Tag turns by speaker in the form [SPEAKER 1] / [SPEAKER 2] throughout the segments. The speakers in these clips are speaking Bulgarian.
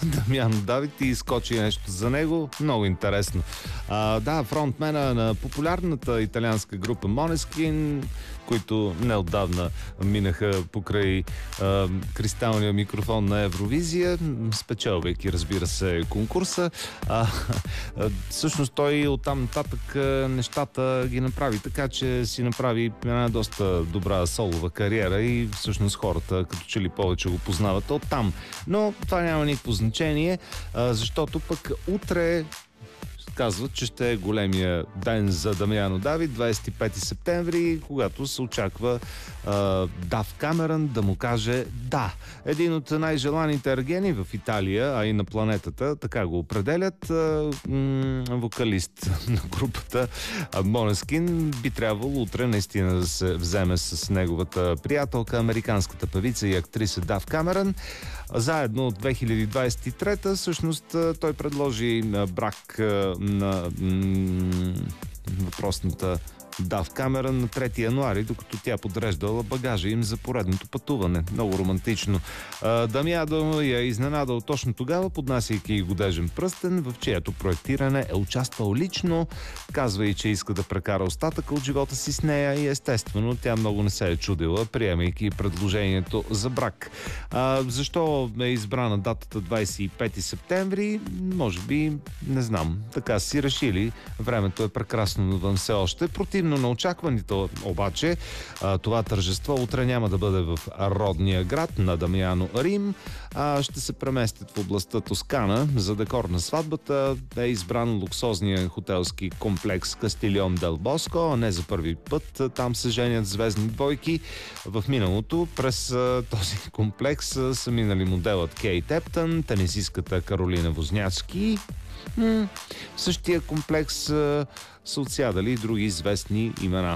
[SPEAKER 1] Дамян Давид и изкочи нещо за него. Много интересно. Да, фронтмена на популярната италианска група Måneskin, които неотдавна минаха покрай кристалния микрофон на Евровизия, спечелвайки, разбира се, конкурса. Всъщност той оттам нататък нещата ги направи така, че си направи една доста добра солова кариера и всъщност хората като че ли повече го познават оттам. Но това няма никакво значение, защото пък утре казват, че ще е големия ден за Дамяно Давид, 25 септември, когато се очаква Дав Камерън да му каже да. Един от най-желаните ергени в Италия, а и на планетата, така го определят, вокалист на групата Måneskin, би трябвало утре наистина да се вземе с неговата приятелка, американската певица и актриса Дав Камерън. Заедно от 2023 всъщност той предложи брак на въпросната Дав Камерън на 3 януари, докато тя подреждала багажа им за поредното пътуване. Много романтично. Дамяно я е изненадал точно тогава, поднасяйки и годежен пръстен, в чието проектиране е участвал лично. Казва и, че иска да прекара остатъка от живота си с нея и естествено тя много не се е чудила, приемайки предложението за брак. Защо е избрана датата 25 септември? Може би, не знам. Така си решили. Времето е прекрасно навън все още. Противно на очакваните обаче, това тържество утре няма да бъде в родния град на Дамяно Рим, ще се преместят в областта Тоскана. За декор на сватбата е избран луксозния хотелски комплекс Кастильон дел Боско, а не за първи път там се женят звездни двойки. В миналото през този комплекс са минали моделът Кейт Ептън, тенисистката Каролина Возняцки. В същия комплекс са отсядали и други известни имена.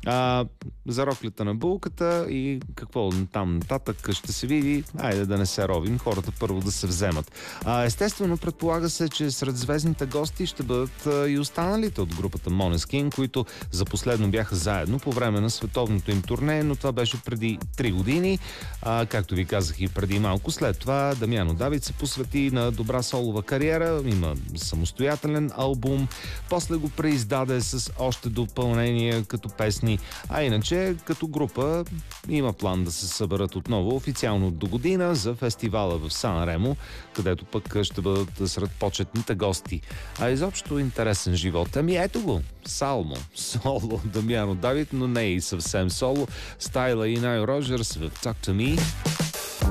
[SPEAKER 1] За роклята на булката и какво там нататък ще се види. Айде да не се ровим, хората първо да се вземат. Естествено, предполага се, че сред звездните гости ще бъдат и останалите от групата Måneskin, които за последно бяха заедно по време на световното им турне, но това беше преди 3 години. Както ви казах и преди малко, след това Дамяно Давид се посвети на добра солова кариера, има самостоятелен албум, после го преиздаде с още допълнения като песни, а иначе като група има план да се съберат отново официално до година за фестивала в Сан Ремо, където пък ще бъдат сред почетните гости. Изобщо интересен живот. Ето го, соло Дамяно Давид, но не и съвсем соло. Стайла и Найл Роджерс в Talk to Me.